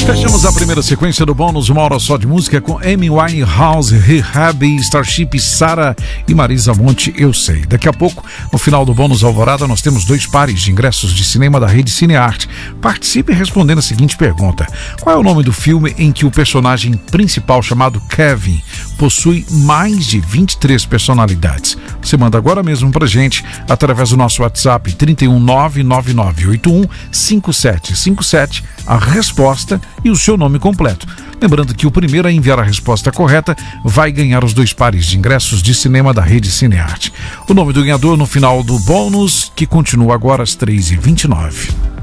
Fechamos a primeira sequência do bônus, uma hora só de música, com Amy Winehouse, Rehab, Starship, Sara e Marisa Monte, Eu Sei. Daqui a pouco, no final do bônus Alvorada, nós temos 2 pares de ingressos de cinema da Rede Cinearte. Participe respondendo a seguinte pergunta: qual é o nome do filme em que o personagem principal, chamado Kevin, possui mais de 23 personalidades? Você manda agora mesmo pra gente, através do nosso WhatsApp 31999815757, a resposta e o seu nome completo. Lembrando que o primeiro a enviar a resposta correta vai ganhar os 2 pares de ingressos de cinema da Rede Cinearte. O nome do ganhador no final do bônus, que continua agora às 3h29.